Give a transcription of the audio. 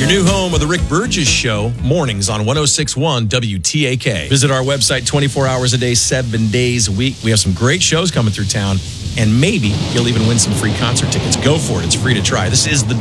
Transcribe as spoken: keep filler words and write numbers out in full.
Your new home of the Rick Burgess Show, mornings on one oh six point one W T A K. Visit our website twenty-four hours a day, seven days a week. We have some great shows coming through town, and maybe you'll even win some free concert tickets. Go for it. It's free to try. This is the